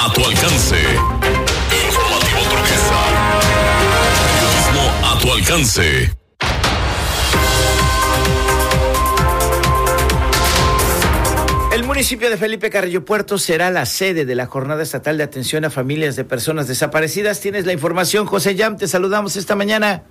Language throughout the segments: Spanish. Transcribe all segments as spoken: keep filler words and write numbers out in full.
a tu alcance. Informativo Turquesa. Periodismo a tu alcance. El municipio de Felipe Carrillo Puerto será la sede de la Jornada Estatal de Atención a Familias de Personas Desaparecidas. Tienes la información, José Yam, te saludamos esta mañana.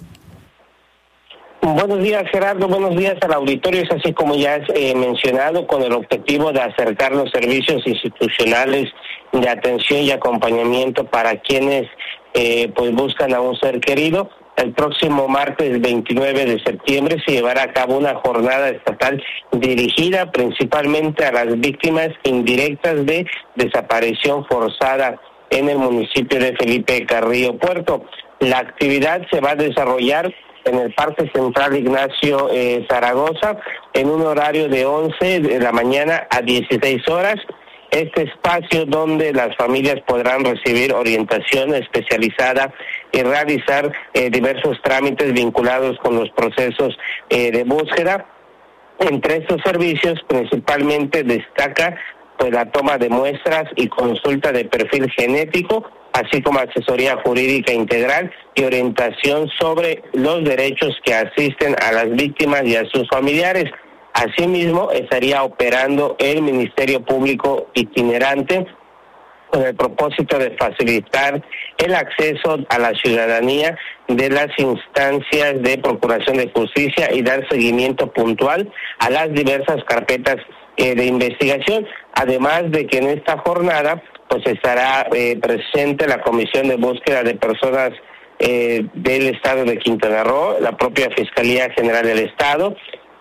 Buenos días, Gerardo. Buenos días al auditorio. Es así como ya has eh, mencionado, con el objetivo de acercar los servicios institucionales de atención y acompañamiento para quienes eh, pues buscan a un ser querido. El próximo martes veintinueve de septiembre se llevará a cabo una jornada estatal dirigida principalmente a las víctimas indirectas de desaparición forzada en el municipio de Felipe Carrillo Puerto. La actividad se va a desarrollar en el Parque Central Ignacio eh, Zaragoza en un horario de once de la mañana a dieciséis horas. Este espacio donde las familias podrán recibir orientación especializada y realizar eh, diversos trámites vinculados con los procesos eh, de búsqueda. Entre estos servicios principalmente destaca pues la toma de muestras y consulta de perfil genético, así como asesoría jurídica integral y orientación sobre los derechos que asisten a las víctimas y a sus familiares. Asimismo, estaría operando el Ministerio Público itinerante con el propósito de facilitar el acceso a la ciudadanía de las instancias de procuración de justicia y dar seguimiento puntual a las diversas carpetas eh, de investigación. Además de que en esta jornada pues estará eh, presente la Comisión de Búsqueda de Personas eh, del Estado de Quintana Roo, la propia Fiscalía General del Estado.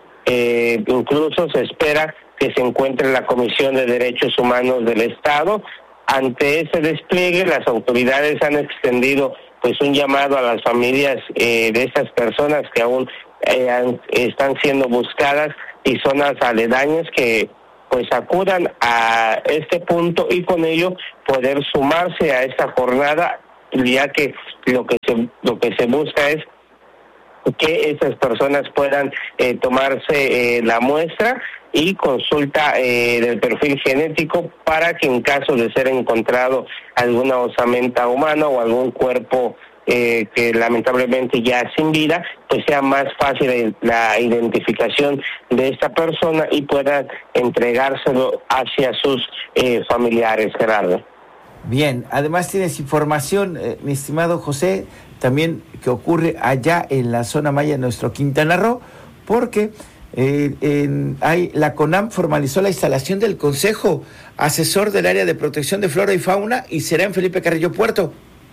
Eh, incluso se espera que se encuentre la Comisión de Derechos Humanos del Estado. Ante ese despliegue, las autoridades han extendido pues un llamado a las familias eh, de estas personas que aún eh, han, están siendo buscadas y zonas aledañas que pues acudan a este punto y con ello poder sumarse a esta jornada, ya que lo que se lo que se busca es que esas personas puedan eh, tomarse eh, la muestra y consulta eh, del perfil genético para que en caso de ser encontrado alguna osamenta humana o algún cuerpo eh, que lamentablemente ya sin vida, pues sea más fácil la identificación de esta persona y puedan entregárselo hacia sus eh, familiares, Gerardo. Bien, además tienes información, eh, mi estimado José, también que ocurre allá en la zona maya de nuestro Quintana Roo, porque eh, en, hay, la CONAM formalizó la instalación del Consejo Asesor del Área de Protección de Flora y Fauna y será en Felipe Carrillo Puerto.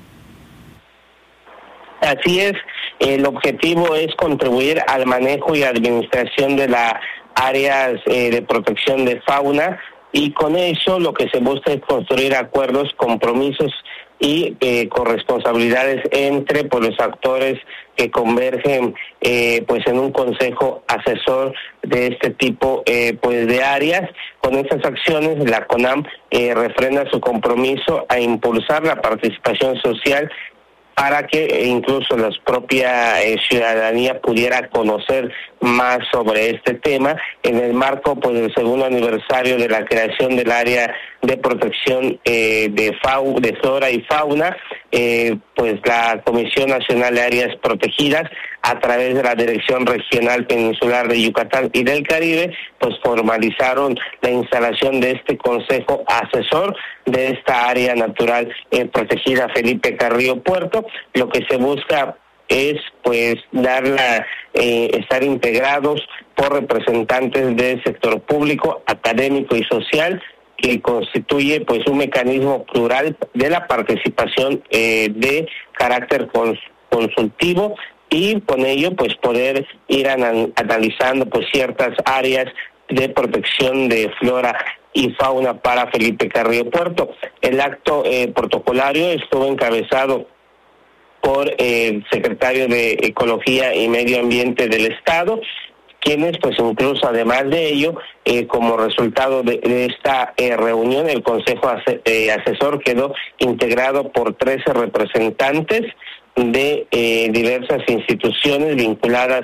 Así es, el objetivo es contribuir al manejo y administración de las áreas eh, de protección de fauna, y con eso lo que se busca es construir acuerdos, compromisos y eh, corresponsabilidades entre pues, los actores que convergen eh, pues en un consejo asesor de este tipo eh, pues de áreas. Con estas acciones la CONAM eh, refrenda su compromiso a impulsar la participación social para que incluso la propia eh, ciudadanía pudiera conocer más sobre este tema en el marco pues del segundo aniversario de la creación del área de protección eh, de fau de flora y fauna. Eh, pues la Comisión Nacional de Áreas Protegidas, a través de la Dirección Regional Peninsular de Yucatán y del Caribe, pues formalizaron la instalación de este consejo asesor de esta área natural eh, protegida Felipe Carrillo Puerto. Lo que se busca es pues darla, eh, estar integrados por representantes del sector público, académico y social, que constituye pues un mecanismo plural de la participación eh, de carácter cons- consultivo y con ello pues poder ir anal- analizando pues ciertas áreas de protección de flora y fauna para Felipe Carrillo Puerto. El acto eh, protocolario estuvo encabezado por eh, el secretario de Ecología y Medio Ambiente del Estado, quienes pues incluso además de ello, eh, como resultado de, de esta eh, reunión, el Consejo Ase- eh, Asesor quedó integrado por trece representantes de eh, diversas instituciones vinculadas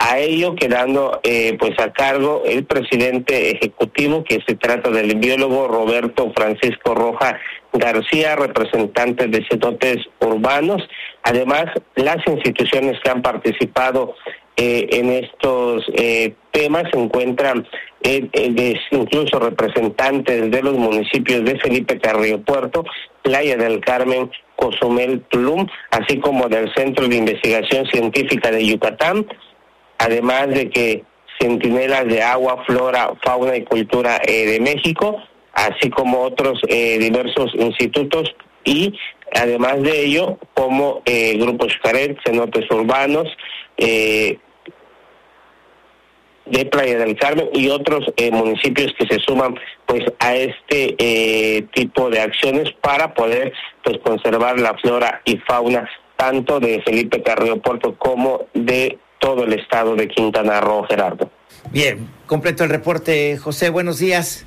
a ello quedando eh, pues a cargo el presidente ejecutivo, que se trata del biólogo Roberto Francisco Roja García, representante de cenotes urbanos. Además, las instituciones que han participado eh, en estos eh, temas se encuentran eh, eh, incluso representantes de los municipios de Felipe Carrillo Puerto, Playa del Carmen, Cozumel, Tulum, así como del Centro de Investigación Científica de Yucatán, además de que Centinelas de Agua, Flora, Fauna y Cultura eh, de México, así como otros eh, diversos institutos, y además de ello, como eh, Grupo Xcaret, Cenotes Urbanos, eh, de Playa del Carmen y otros eh, municipios que se suman pues a este eh, tipo de acciones para poder pues conservar la flora y fauna tanto de Felipe Carrillo Puerto como de todo el estado de Quintana Roo, Gerardo. Bien, completo el reporte, José, buenos días.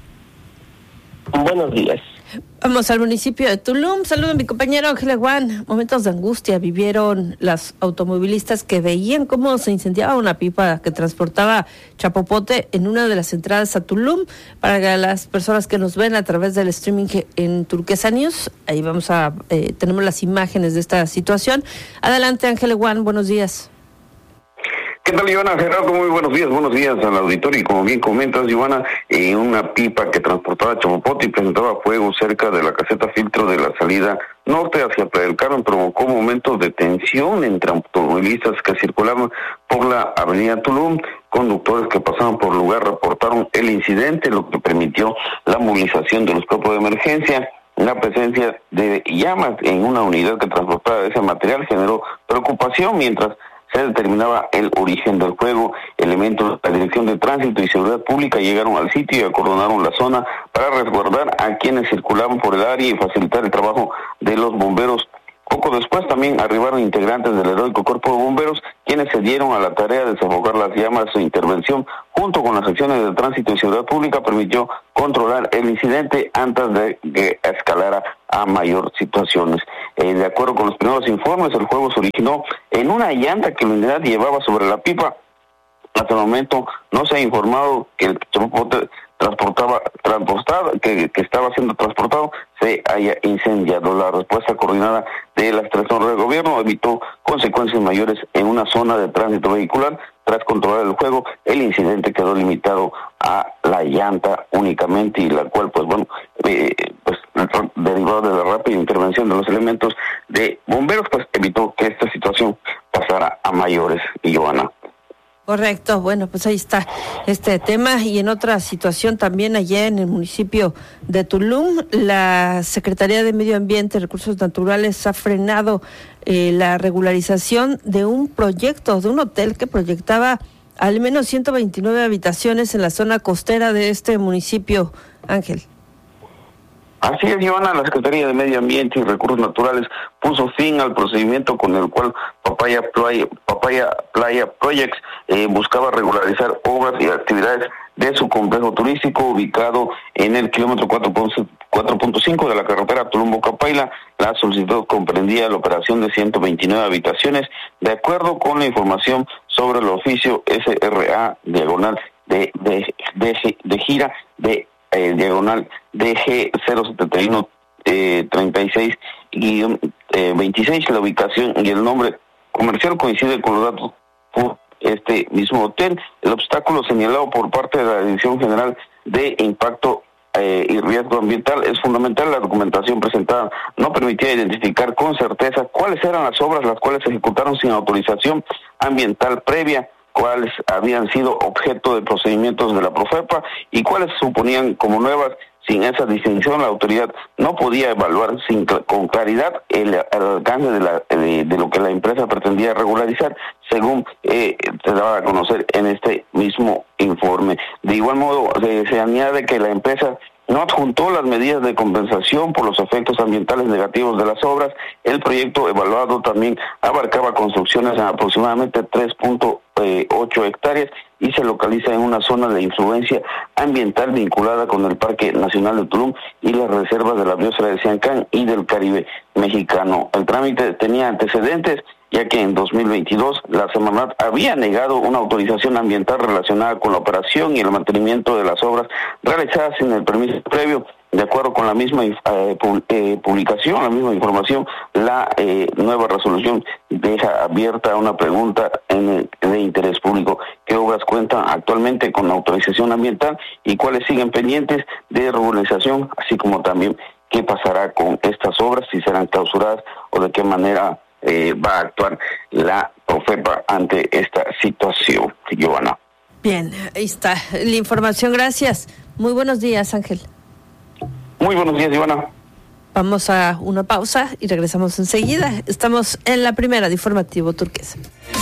Buenos días. Vamos al municipio de Tulum. Saludo a mi compañero Ángel Aguán. Momentos de angustia vivieron las automovilistas que veían cómo se incendiaba una pipa que transportaba chapopote en una de las entradas a Tulum. Para las personas que nos ven a través del streaming en Turquesa News, ahí vamos a, eh, tenemos las imágenes de esta situación. Adelante, Ángel Aguán, buenos días. ¿Qué tal, Ivana? Gerardo, muy buenos días, buenos días al auditorio. Y como bien comentas, Ivana, eh, una pipa que transportaba chapopote y presentaba fuego cerca de la caseta filtro de la salida norte hacia Playa del Carmen provocó momentos de tensión entre automovilistas que circulaban por la avenida Tulum. Conductores que pasaban por el lugar reportaron el incidente, lo que permitió la movilización de los cuerpos de emergencia. La presencia de llamas en una unidad que transportaba ese material generó preocupación mientras se determinaba el origen del fuego. Elementos de la Dirección de Tránsito y Seguridad Pública llegaron al sitio y acordonaron la zona para resguardar a quienes circulaban por el área y facilitar el trabajo de los bomberos. Poco después también arribaron integrantes del heroico Cuerpo de Bomberos, quienes se dieron a la tarea de sofocar las llamas. Su intervención, junto con las acciones de Tránsito y Seguridad Pública, permitió controlar el incidente antes de que escalara a mayor situaciones. Eh, de acuerdo con los primeros informes, el fuego se originó en una llanta que la unidad llevaba sobre la pipa. Hasta el momento no se ha informado que el chapopote transportaba, transportado, que, que estaba siendo transportado se haya incendiado. La respuesta coordinada de las tres zonas de gobierno evitó consecuencias mayores en una zona de tránsito vehicular. Tras controlar el fuego, el incidente quedó limitado a la llanta únicamente, y la cual, pues bueno, eh, pues derivado de la rápida intervención de los elementos de bomberos, pues evitó que esta situación pasara a mayores. Y Joana. Correcto, bueno, pues ahí está este tema. Y en otra situación también allá en el municipio de Tulum, la Secretaría de Medio Ambiente y Recursos Naturales ha frenado eh, la regularización de un proyecto, de un hotel que proyectaba al menos ciento veintinueve habitaciones en la zona costera de este municipio. Ángel. Así es, Ivana, la Secretaría de Medio Ambiente y Recursos Naturales puso fin al procedimiento con el cual Papaya Playa, Papaya Playa Projects eh, buscaba regularizar obras y actividades de su complejo turístico ubicado en el kilómetro cuatro punto cinco de la carretera Tulum-Bocapaila. La solicitud comprendía la operación de ciento veintinueve habitaciones, de acuerdo con la información sobre el oficio S R A diagonal de, de, de, de gira de Eh, diagonal D G cero setenta y uno treinta y seis veintiséis. La ubicación y el nombre comercial coincide con los datos por este mismo hotel. El obstáculo señalado por parte de la Dirección General de Impacto eh, y Riesgo Ambiental es fundamental. La documentación presentada no permitía identificar con certeza cuáles eran las obras las cuales se ejecutaron sin autorización ambiental previa, cuáles habían sido objeto de procedimientos de la Profepa y cuáles suponían como nuevas. Sin esa distinción, la autoridad no podía evaluar sin, con claridad el, el alcance de, la, de, de lo que la empresa pretendía regularizar, según eh, se daba a conocer en este mismo informe. De igual modo, se, se añade que la empresa no adjuntó las medidas de compensación por los efectos ambientales negativos de las obras. El proyecto evaluado también abarcaba construcciones en aproximadamente tres punto ocho hectáreas y se localiza en una zona de influencia ambiental vinculada con el Parque Nacional de Tulum y las reservas de la biosfera de Siancán y del Caribe mexicano. El trámite tenía antecedentes ya que en dos mil veintidós la Semarnat había negado una autorización ambiental relacionada con la operación y el mantenimiento de las obras realizadas en el permiso previo. De acuerdo con la misma eh, publicación, la misma información, la eh, nueva resolución deja abierta una pregunta en el, de interés público. ¿Qué obras cuentan actualmente con autorización ambiental y cuáles siguen pendientes de regularización? Así como también qué pasará con estas obras, si serán clausuradas o de qué manera eh, va a actuar la Profepa ante esta situación. Giovanna. Bien, ahí está la información. Gracias. Muy buenos días, Ángel. Muy buenos días, Ivana. Vamos a una pausa y regresamos enseguida. Estamos en la primera de Informativo Turquesa.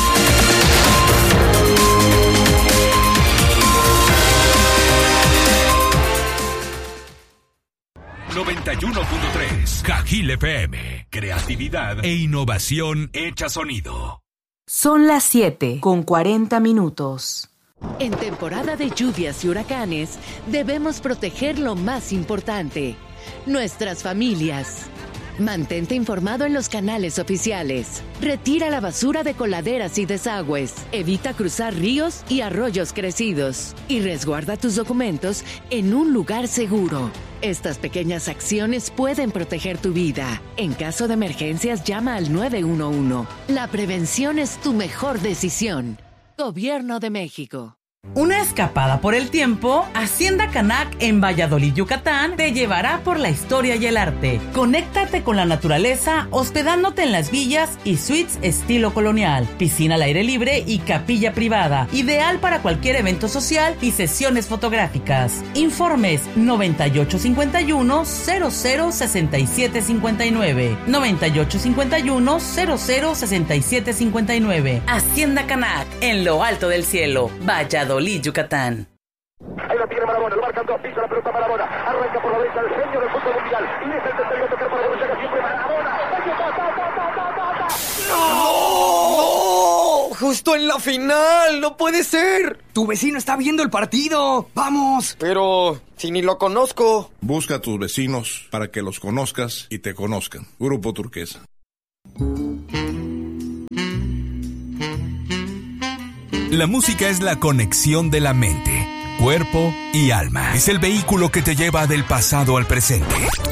noventa y uno punto tres Cajil F M. Creatividad e innovación hecha sonido. Son las siete con cuarenta minutos. En temporada de lluvias y huracanes, debemos proteger lo más importante, nuestras familias. Mantente informado en los canales oficiales. Retira la basura de coladeras y desagües. Evita cruzar ríos y arroyos crecidos. Y resguarda tus documentos en un lugar seguro. Estas pequeñas acciones pueden proteger tu vida. En caso de emergencias, llama al nueve uno uno. La prevención es tu mejor decisión. Gobierno de México. Una escapada por el tiempo, Hacienda Canac en Valladolid, Yucatán, te llevará por la historia y el arte. Conéctate con la naturaleza hospedándote en las villas y suites estilo colonial, piscina al aire libre y capilla privada, ideal para cualquier evento social y sesiones fotográficas. Informes noventa y ocho cincuenta y uno cero cero sesenta y siete cincuenta y nueve, noventa y ocho cincuenta y uno cero cero sesenta y siete cincuenta y nueve. Hacienda Canac en lo alto del cielo, Valladolid, Yucatán. Ahí lo tiene Marabona, lo marcan dos, pisa la pelota Marabona, arranca por la derecha el genio del fútbol mundial, y es el tercero a tocar para Borussia, siempre Marabona. ¡No! ¡No! ¡Justo en la final! ¡No puede ser! Tu vecino está viendo el partido. ¡Vamos! Pero si ni lo conozco. Busca a tus vecinos para que los conozcas y te conozcan. Grupo Turquesa. La música es la conexión de la mente, cuerpo y alma. Es el vehículo que te lleva del pasado al presente.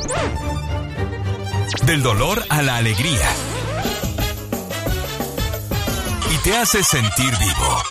Del dolor a la alegría. Y te hace sentir vivo.